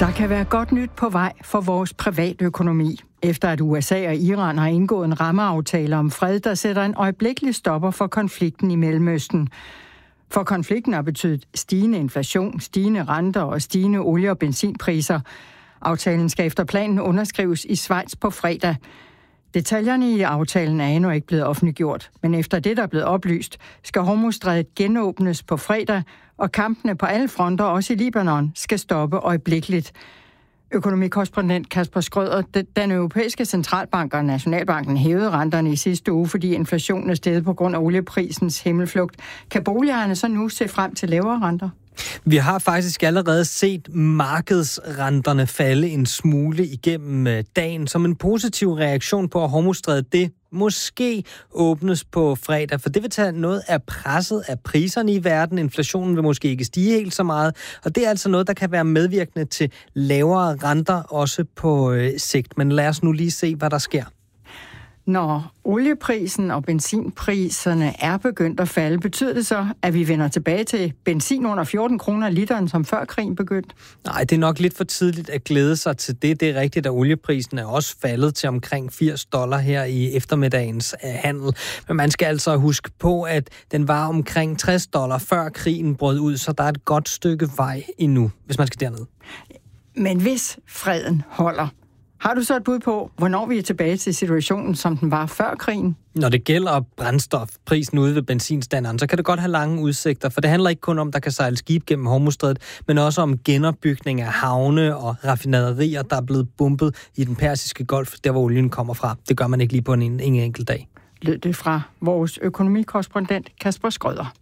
Der kan være godt nyt på vej for vores privatøkonomi. Efter at USA og Iran har indgået en rammeaftale om fred, der sætter en øjeblikkelig stopper for konflikten i Mellemøsten. For konflikten har betydet stigende inflation, stigende renter og stigende olie- og benzinpriser. Aftalen skal efter planen underskrives i Schweiz på fredag. Detaljerne i aftalen er endnu ikke blevet offentliggjort, men efter det, der er blevet oplyst, skal Hormuzstrædet genåbnes på fredag, og kampene på alle fronter, også i Libanon, skal stoppe øjeblikkeligt. Økonomikorrespondent Kasper Skrøder, den europæiske centralbank og Nationalbanken hævede renterne i sidste uge, fordi inflationen er steget på grund af olieprisens himmelflugt. Kan boligejerne så nu se frem til lavere renter? Vi har faktisk allerede set markedsrenterne falde en smule igennem dagen som en positiv reaktion på, at Hormuzstrædet det måske åbnes på fredag, for det vil tage noget af presset af priserne i verden. Inflationen vil måske ikke stige helt så meget, og det er altså noget, der kan være medvirkende til lavere renter også på sigt. Men lad os nu lige se, hvad der sker. Når olieprisen og benzinpriserne er begyndt at falde, betyder det så, at vi vender tilbage til benzin under 14 kroner literen, som før krigen begyndte? Nej, det er nok lidt for tidligt at glæde sig til det. Det er rigtigt, at olieprisen er også faldet til omkring $80 her i eftermiddagens handel. Men man skal altså huske på, at den var omkring $60 før krigen brød ud, så der er et godt stykke vej endnu, hvis man skal derned. Men hvis freden holder, har du så et bud på, hvornår vi er tilbage til situationen, som den var før krigen? Når det gælder brændstofprisen ude ved benzinstanderen, så kan det godt have lange udsigter, for det handler ikke kun om, at der kan sejle skib gennem Hormuzstrædet, men også om genopbygning af havne og raffinaderier, der er blevet bumpet i den persiske golf, der hvor olien kommer fra. Det gør man ikke lige på en enkelt dag. Lød det fra vores økonomikorrespondent Kasper Skrøder.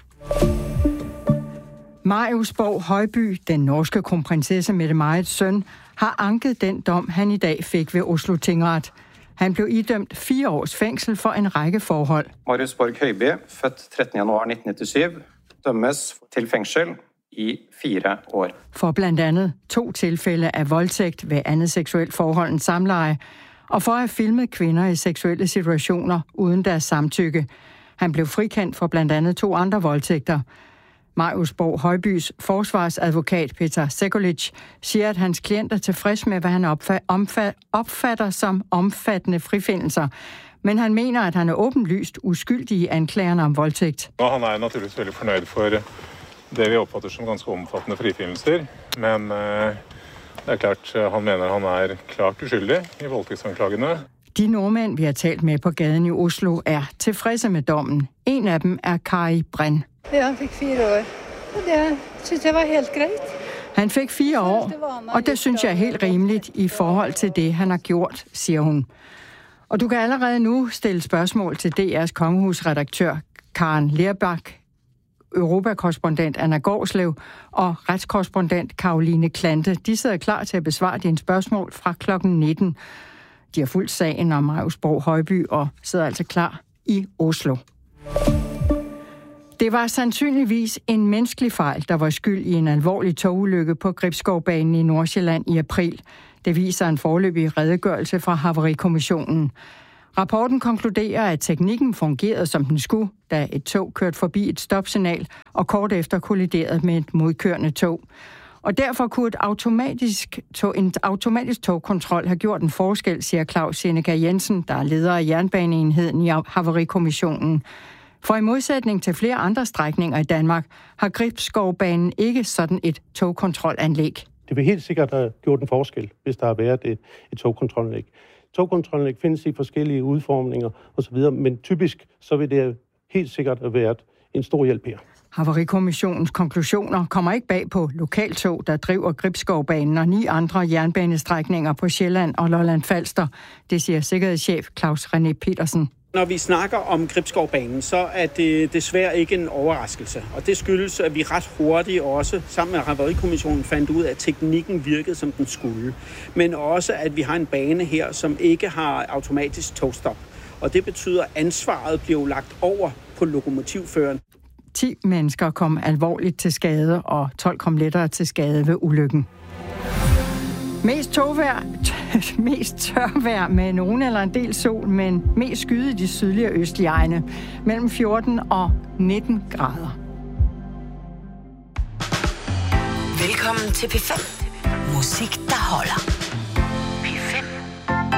Marius Borg Højby, den norske kronprinsesse Mette-Marits søn, har anket den dom, han i dag fik ved Oslo Tingret. Han blev idømt 4 års fængsel for en række forhold. Marius Borg Højby, født 13. januar 1997, dømmes til fængsel i 4 år. For blandt andet 2 tilfælde af voldtægt ved andet seksuelt forhold end samleje, og for at have filmet kvinder i seksuelle situationer uden deres samtykke. Han blev frikendt for blandt andet 2 andre voldtægter. Marius Borg Højbys forsvarsadvokat Peter Sekulic siger, at hans klient er tilfreds med, hvad han opfatter som omfattende frifindelser. Men han mener, at han er åbenlyst uskyldig i anklagerne om voldtægt. Han er naturligvis veldig fornøyd for det, vi opfatter som ganske omfattende frifinnelser. Men det er klart, han mener, han er klart uskyldig i voldtægtsanklagene. De nordmænd, vi har talt med på gaden i Oslo, er tilfredse med dommen. En af dem er Kari Brenn. Ja, han fik 4 år. Det synes jeg var helt greit. Han fik 4 år, og det synes jeg er helt rimeligt i forhold til det, han har gjort, siger hun. Og du kan allerede nu stille spørgsmål til DR's kongehusredaktør Karen Lerbach, europakorrespondent Anna Gårdslev og retskorrespondent Caroline Klante. De sidder klar til at besvare dine spørgsmål fra klokken 19. De har fulgt sagen om Marius Borg Højby og sidder altså klar i Oslo. Det var sandsynligvis en menneskelig fejl, der var skyld i en alvorlig togulykke på Gribskovbanen i Nordsjælland i april. Det viser en foreløbig redegørelse fra Havarikommissionen. Rapporten konkluderer, at teknikken fungerede som den skulle, da et tog kørte forbi et stopsignal og kort efter kolliderede med et modkørende tog. Og derfor kunne en automatisk togkontrol have gjort en forskel, siger Claus Seneca Jensen, der er leder af jernbaneenheden i Havarikommissionen. For i modsætning til flere andre strækninger i Danmark, har Gribskovbanen ikke sådan et togkontrolanlæg. Det vil helt sikkert have gjort en forskel, hvis der har været et togkontrolanlæg. Togkontrolanlæg findes i forskellige udformninger osv., men typisk så vil det helt sikkert have været en stor hjælp her. Havarikommissionens konklusioner kommer ikke bag på lokaltog, der driver Gribskovbanen og 9 andre jernbanestrækninger på Sjælland og Lolland-Falster. Det siger sikkerhedschef Claus René Petersen. Når vi snakker om Gribskovbanen, så er det desværre ikke en overraskelse. Og det skyldes, at vi ret hurtigt også sammen med Havarikommissionen fandt ud af, at teknikken virkede, som den skulle. Men også, at vi har en bane her, som ikke har automatisk togstop. Og det betyder, at ansvaret bliver lagt over på lokomotivføreren. 10 mennesker kom alvorligt til skade, og 12 kom lettere til skade ved ulykken. Mest tørvejr med nogen eller en del sol, men mest skyde i de sydlige og østlige egne. Mellem 14 og 19 grader. Velkommen til P5. Musik, der holder.